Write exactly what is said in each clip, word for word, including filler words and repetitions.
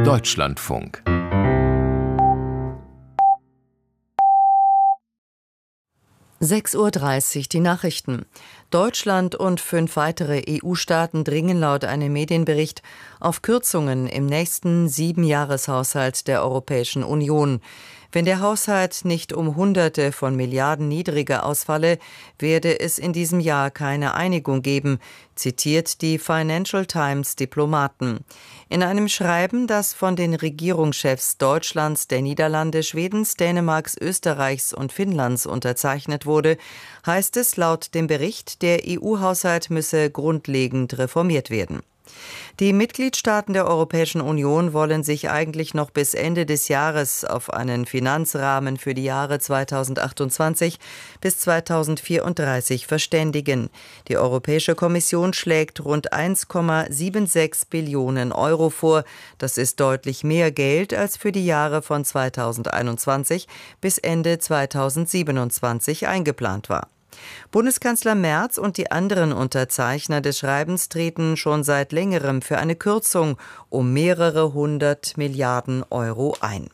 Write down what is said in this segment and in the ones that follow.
Deutschlandfunk. sechs Uhr dreißig, die Nachrichten. Deutschland und fünf weitere E U-Staaten dringen laut einem Medienbericht auf Kürzungen im nächsten Siebenjahreshaushalt der Europäischen Union. Wenn der Haushalt nicht um Hunderte von Milliarden niedriger ausfalle, werde es in diesem Jahr keine Einigung geben, zitiert die Financial Times Diplomaten. In einem Schreiben, das von den Regierungschefs Deutschlands, der Niederlande, Schwedens, Dänemarks, Österreichs und Finnlands unterzeichnet wurde, heißt es laut dem Bericht, der E U-Haushalt müsse grundlegend reformiert werden. Die Mitgliedstaaten der Europäischen Union wollen sich eigentlich noch bis Ende des Jahres auf einen Finanzrahmen für die Jahre zweitausendachtundzwanzig bis zweitausendvierunddreißig verständigen. Die Europäische Kommission schlägt rund eins Komma sechsundsiebzig Billionen Euro vor. Das ist deutlich mehr Geld als für die Jahre von zweitausendeinundzwanzig bis Ende zweitausendsiebenundzwanzig eingeplant war. Bundeskanzler Merz und die anderen Unterzeichner des Schreibens treten schon seit längerem für eine Kürzung um mehrere hundert Milliarden Euro ein.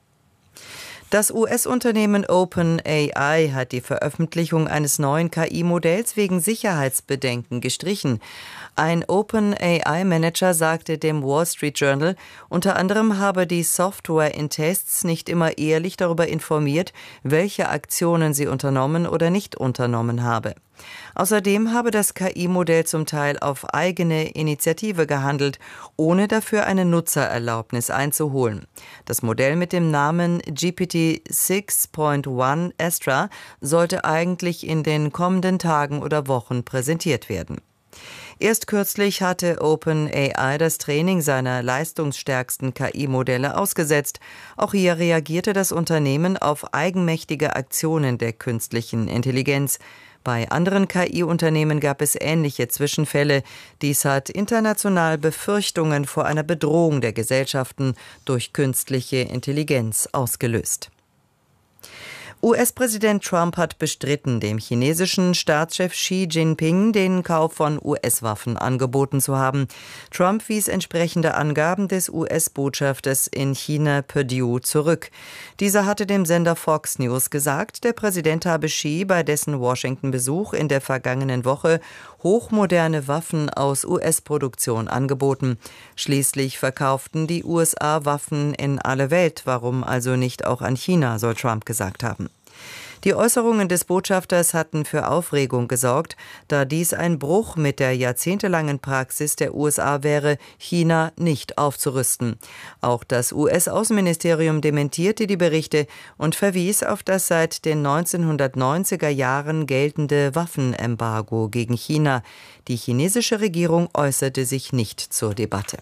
Das U S-Unternehmen OpenAI hat die Veröffentlichung eines neuen K I-Modells wegen Sicherheitsbedenken gestrichen. Ein OpenAI-Manager sagte dem Wall Street Journal, unter anderem habe die Software in Tests nicht immer ehrlich darüber informiert, welche Aktionen sie unternommen oder nicht unternommen habe. Außerdem habe das K I-Modell zum Teil auf eigene Initiative gehandelt, ohne dafür eine Nutzererlaubnis einzuholen. Das Modell mit dem Namen G P T sechs Punkt eins Astra sollte eigentlich in den kommenden Tagen oder Wochen präsentiert werden. Erst kürzlich hatte OpenAI das Training seiner leistungsstärksten K I-Modelle ausgesetzt. Auch hier reagierte das Unternehmen auf eigenmächtige Aktionen der künstlichen Intelligenz. Bei anderen K I-Unternehmen gab es ähnliche Zwischenfälle. Dies hat international Befürchtungen vor einer Bedrohung der Gesellschaften durch künstliche Intelligenz ausgelöst. U S-Präsident Trump hat bestritten, dem chinesischen Staatschef Xi Jinping den Kauf von U S-Waffen angeboten zu haben. Trump wies entsprechende Angaben des U S-Botschafters in China Perdue zurück. Dieser hatte dem Sender Fox News gesagt, der Präsident habe Xi bei dessen Washington-Besuch in der vergangenen Woche hochmoderne Waffen aus U S-Produktion angeboten. Schließlich verkauften die U S A Waffen in alle Welt. Warum also nicht auch an China, soll Trump gesagt haben. Die Äußerungen des Botschafters hatten für Aufregung gesorgt, da dies ein Bruch mit der jahrzehntelangen Praxis der U S A wäre, China nicht aufzurüsten. Auch das U S-Außenministerium dementierte die Berichte und verwies auf das seit den neunzehnhundertneunziger Jahren geltende Waffenembargo gegen China. Die chinesische Regierung äußerte sich nicht zur Debatte.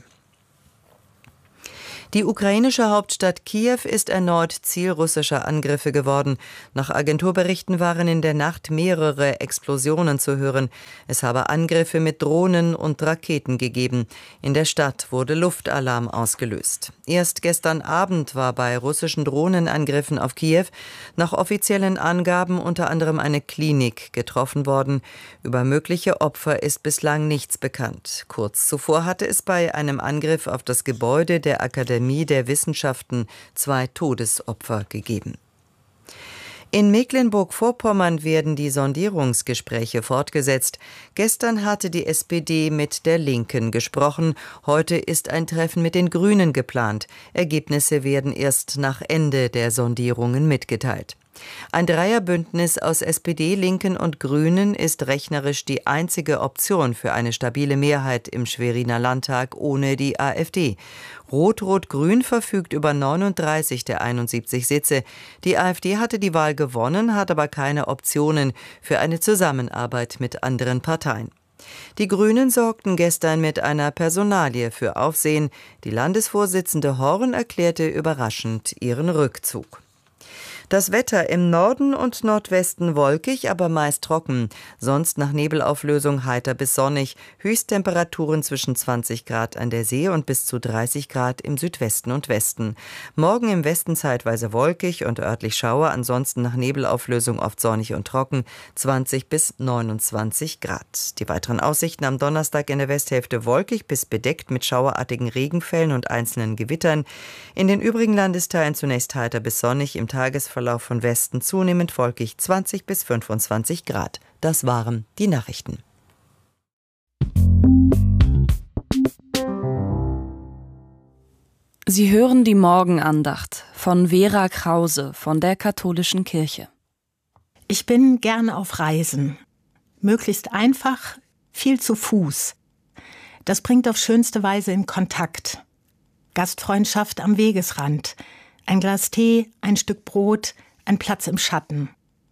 Die ukrainische Hauptstadt Kiew ist erneut Ziel russischer Angriffe geworden. Nach Agenturberichten waren in der Nacht mehrere Explosionen zu hören. Es habe Angriffe mit Drohnen und Raketen gegeben. In der Stadt wurde Luftalarm ausgelöst. Erst gestern Abend war bei russischen Drohnenangriffen auf Kiew nach offiziellen Angaben unter anderem eine Klinik getroffen worden. Über mögliche Opfer ist bislang nichts bekannt. Kurz zuvor hatte es bei einem Angriff auf das Gebäude der Akademie der Wissenschaften zwei Todesopfer gegeben. In Mecklenburg-Vorpommern werden die Sondierungsgespräche fortgesetzt. Gestern hatte die S P D mit der Linken gesprochen. Heute ist ein Treffen mit den Grünen geplant. Ergebnisse werden erst nach Ende der Sondierungen mitgeteilt. Ein Dreierbündnis aus S P D, Linken und Grünen ist rechnerisch die einzige Option für eine stabile Mehrheit im Schweriner Landtag ohne die AfD. Rot-Rot-Grün verfügt über neununddreißig der einundsiebzig Sitze. Die AfD hatte die Wahl gewonnen, hat aber keine Optionen für eine Zusammenarbeit mit anderen Parteien. Die Grünen sorgten gestern mit einer Personalie für Aufsehen. Die Landesvorsitzende Horn erklärte überraschend ihren Rückzug. Das Wetter im Norden und Nordwesten wolkig, aber meist trocken. Sonst nach Nebelauflösung heiter bis sonnig. Höchsttemperaturen zwischen zwanzig Grad an der See und bis zu dreißig Grad im Südwesten und Westen. Morgen im Westen zeitweise wolkig und örtlich Schauer, ansonsten nach Nebelauflösung oft sonnig und trocken, zwanzig bis neunundzwanzig Grad. Die weiteren Aussichten am Donnerstag in der Westhälfte wolkig bis bedeckt mit schauerartigen Regenfällen und einzelnen Gewittern. In den übrigen Landesteilen zunächst heiter bis sonnig, im Tagesverlauf von Westen zunehmend wolkig, zwanzig bis fünfundzwanzig Grad. Das waren die Nachrichten. Sie hören die Morgenandacht von Vera Krause von der Katholischen Kirche. Ich bin gern auf Reisen. Möglichst einfach, viel zu Fuß. Das bringt auf schönste Weise in Kontakt. Gastfreundschaft am Wegesrand. Ein Glas Tee, ein Stück Brot, ein Platz im Schatten.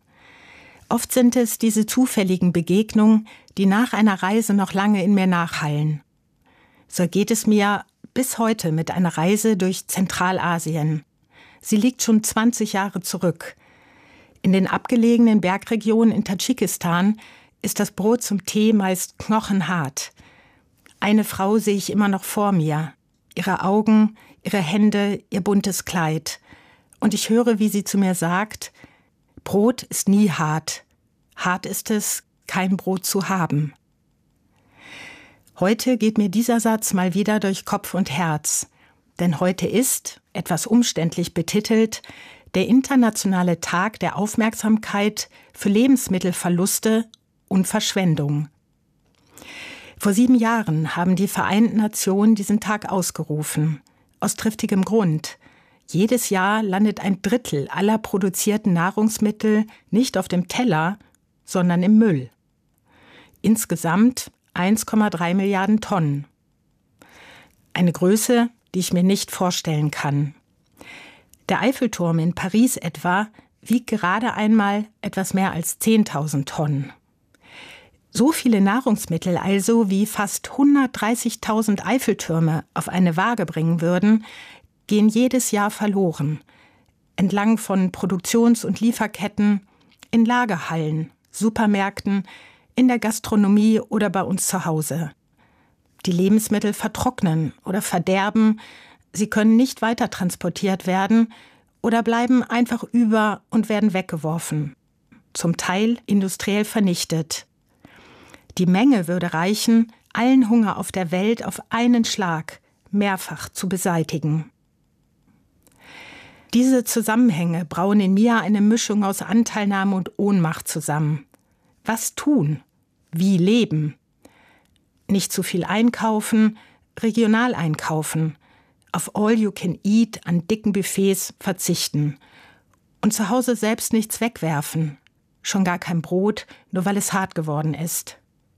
Oft sind es diese zufälligen Begegnungen, die nach einer Reise noch lange in mir nachhallen. So geht es mir bis heute mit einer Reise durch Zentralasien. Sie liegt schon zwanzig Jahre zurück. In den abgelegenen Bergregionen in Tadschikistan ist das Brot zum Tee meist knochenhart. Eine Frau sehe ich immer noch vor mir. Ihre Augen, ihre Hände, ihr buntes Kleid. Und ich höre, wie sie zu mir sagt: Brot ist nie hart. Hart ist es, kein Brot zu haben. Heute geht mir dieser Satz mal wieder durch Kopf und Herz. Denn heute ist, etwas umständlich betitelt, der internationale Tag der Aufmerksamkeit für Lebensmittelverluste und Verschwendung. Vor sieben Jahren haben die Vereinten Nationen diesen Tag ausgerufen. Aus triftigem Grund. Jedes Jahr landet ein Drittel aller produzierten Nahrungsmittel nicht auf dem Teller, sondern im Müll. Insgesamt eins Komma drei Milliarden Tonnen. Eine Größe, die ich mir nicht vorstellen kann. Der Eiffelturm in Paris etwa wiegt gerade einmal etwas mehr als zehntausend Tonnen. So viele Nahrungsmittel also, wie fast hundertdreißigtausend Eiffeltürme auf eine Waage bringen würden, gehen jedes Jahr verloren. Entlang von Produktions- und Lieferketten, in Lagerhallen, Supermärkten, in der Gastronomie oder bei uns zu Hause. Die Lebensmittel vertrocknen oder verderben, sie können nicht weiter transportiert werden oder bleiben einfach über und werden weggeworfen. Zum Teil industriell vernichtet. Die Menge würde reichen, allen Hunger auf der Welt auf einen Schlag mehrfach zu beseitigen. Diese Zusammenhänge brauen in mir eine Mischung aus Anteilnahme und Ohnmacht zusammen. Was tun? Wie leben? Nicht zu viel einkaufen, regional einkaufen, auf All You Can Eat an dicken Buffets verzichten und zu Hause selbst nichts wegwerfen, schon gar kein Brot, nur weil es hart geworden ist.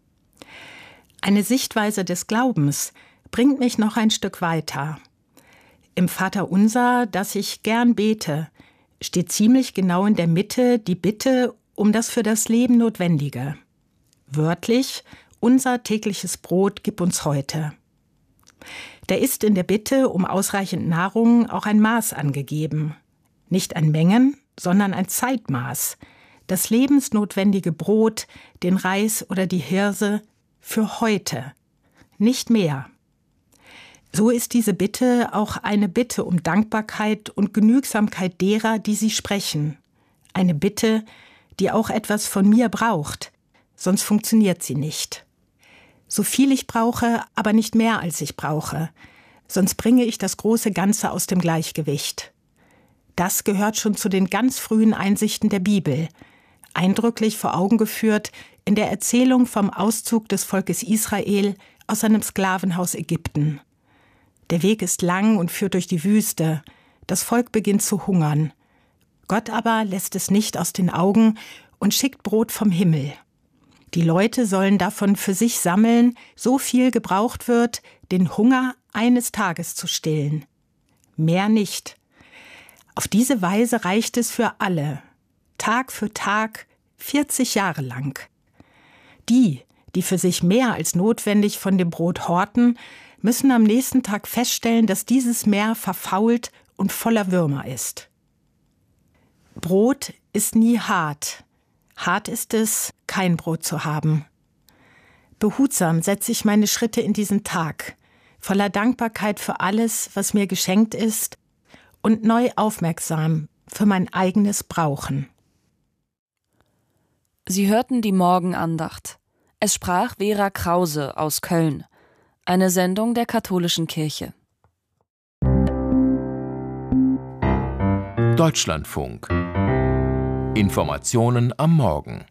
Eine Sichtweise des Glaubens bringt mich noch ein Stück weiter. Im Vaterunser, das ich gern bete, steht ziemlich genau in der Mitte die Bitte um das für das Leben Notwendige. Wörtlich: Unser tägliches Brot gib uns heute. Da ist in der Bitte um ausreichend Nahrung auch ein Maß angegeben. Nicht ein Mengen, sondern ein Zeitmaß. Das lebensnotwendige Brot, den Reis oder die Hirse für heute, nicht mehr. So ist diese Bitte auch eine Bitte um Dankbarkeit und Genügsamkeit derer, die sie sprechen. Eine Bitte, die auch etwas von mir braucht, sonst funktioniert sie nicht. So viel ich brauche, aber nicht mehr als ich brauche, sonst bringe ich das große Ganze aus dem Gleichgewicht. Das gehört schon zu den ganz frühen Einsichten der Bibel, eindrücklich vor Augen geführt in der Erzählung vom Auszug des Volkes Israel aus seinem Sklavenhaus Ägypten. Der Weg ist lang und führt durch die Wüste. Das Volk beginnt zu hungern. Gott aber lässt es nicht aus den Augen und schickt Brot vom Himmel. Die Leute sollen davon für sich sammeln, so viel gebraucht wird, den Hunger eines Tages zu stillen. Mehr nicht. Auf diese Weise reicht es für alle. Tag für Tag, vierzig Jahre lang. Die, die für sich mehr als notwendig von dem Brot horten, müssen am nächsten Tag feststellen, dass dieses Meer verfault und voller Würmer ist. Brot ist nie hart. Hart ist es, kein Brot zu haben. Behutsam setze ich meine Schritte in diesen Tag, voller Dankbarkeit für alles, was mir geschenkt ist, und neu aufmerksam für mein eigenes Brauchen. Sie hörten die Morgenandacht. Es sprach Vera Krause aus Köln. Eine Sendung der Katholischen Kirche. Deutschlandfunk. Informationen am Morgen.